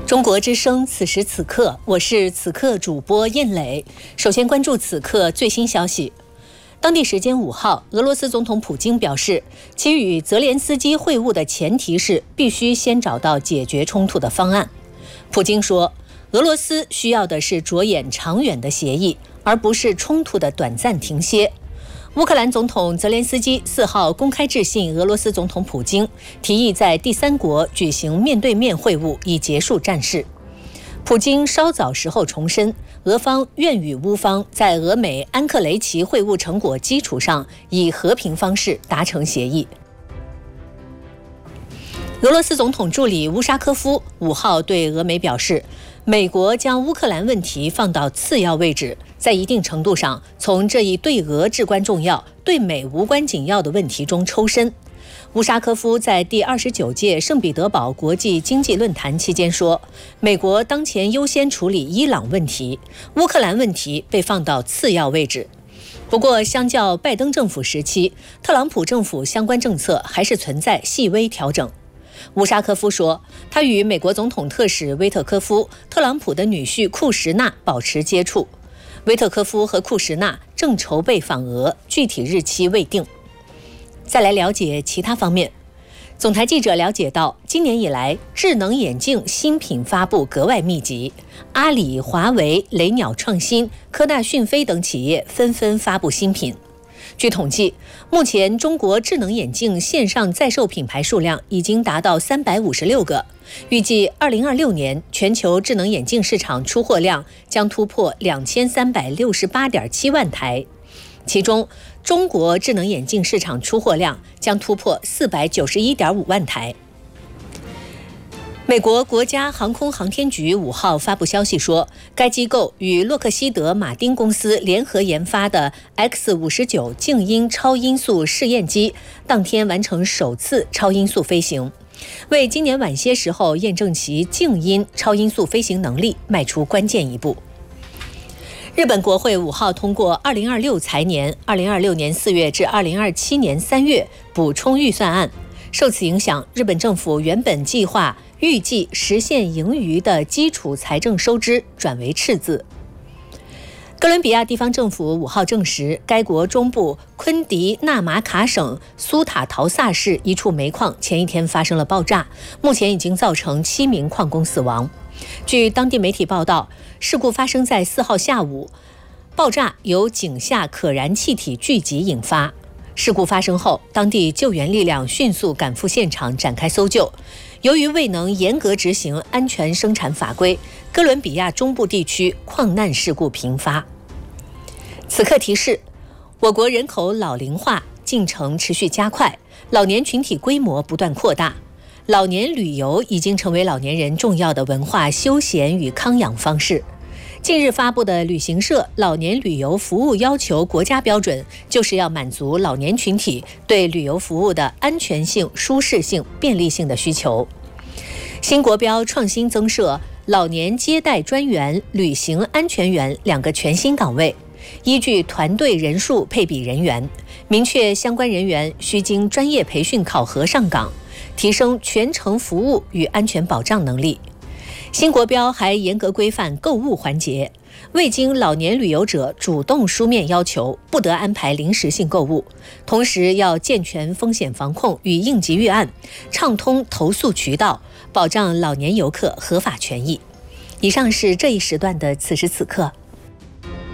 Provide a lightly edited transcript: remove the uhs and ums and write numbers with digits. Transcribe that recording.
中国之声，此时此刻，我是此刻主播燕磊。首先关注此刻最新消息。当地时间5号，俄罗斯总统普京表示，其与泽连斯基会晤的前提是必须先找到解决冲突的方案。普京说，俄罗斯需要的是着眼长远的协议，而不是冲突的短暂停歇。乌克兰总统泽连斯基4号公开致信俄罗斯总统普京，提议在第三国举行面对面会晤，以结束战事。普京稍早时候重申，俄方愿与乌方在俄美安克雷奇会晤成果基础上，以和平方式达成协议。俄罗斯总统助理乌沙科夫5号对俄媒表示，美国将乌克兰问题放到次要位置，在一定程度上从这一对俄至关重要、对美无关紧要的问题中抽身。乌沙科夫在第29届圣彼得堡国际经济论坛期间说，美国当前优先处理伊朗问题，乌克兰问题被放到次要位置。不过，相较拜登政府时期，特朗普政府相关政策还是存在细微调整。乌沙科夫说，他与美国总统特使威特科夫、特朗普的女婿库什纳保持接触。威特科夫和库什纳正筹备访俄，具体日期未定。再来了解其他方面。总台记者了解到，今年以来，智能眼镜新品发布格外密集，阿里、华为、雷鸟创新、科大讯飞等企业纷纷发布新品。据统计，目前中国智能眼镜线上在售品牌数量已经达到356个，预计2026年全球智能眼镜市场出货量将突破2368.7万台，其中中国智能眼镜市场出货量将突破491.5万台。美国国家航空航天局5号发布消息说，该机构与洛克希德马丁公司联合研发的 X-59静音超音速试验机当天完成首次超音速飞行，为今年晚些时候验证其静音超音速飞行能力迈出关键一步。日本国会5号通过2026财年2026年4月至2027年3月补充预算案，受此影响，日本政府原本计划预计实现盈余的基础财政收支转为赤字。哥伦比亚地方政府5号证实，该国中部昆迪纳马卡省苏塔陶萨市一处煤矿前一天发生了爆炸，目前已经造成7名矿工死亡。据当地媒体报道，事故发生在4号下午，爆炸由井下可燃气体聚集引发。事故发生后，当地救援力量迅速赶赴现场展开搜救。由于未能严格执行安全生产法规，哥伦比亚中部地区矿难事故频发。此刻提示，我国人口老龄化进程持续加快，老年群体规模不断扩大，老年旅游已经成为老年人重要的文化休闲与康养方式。近日发布的旅行社老年旅游服务要求国家标准，就是要满足老年群体对旅游服务的安全性、舒适性、便利性的需求。新国标创新增设老年接待专员、旅行安全员2个全新岗位，依据团队人数配比人员，明确相关人员需经专业培训考核上岗，提升全程服务与安全保障能力。新国标还严格规范购物环节，未经老年旅游者主动书面要求，不得安排临时性购物，同时要健全风险防控与应急预案，畅通投诉渠道，保障老年游客合法权益。以上是这一时段的此时此刻。